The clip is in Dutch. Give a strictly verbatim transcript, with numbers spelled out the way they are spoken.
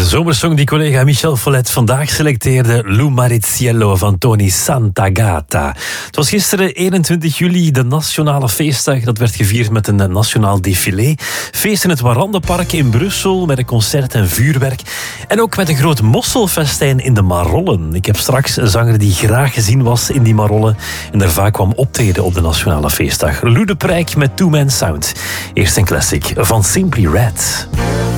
De zomersong die collega Michel Follet vandaag selecteerde, Lu Mariziello van Tony Santagata. Het was gisteren eenentwintig juli, de nationale feestdag. Dat werd gevierd met een nationaal défilé. Feest in het Warandenpark in Brussel met een concert en vuurwerk. En ook met een groot mosselfestijn in de Marollen. Ik heb straks een zanger die graag gezien was in die Marollen en daar vaak kwam optreden op de nationale feestdag. Lou de Prijk met Two Man Sound. Eerst een classic van Simply Red.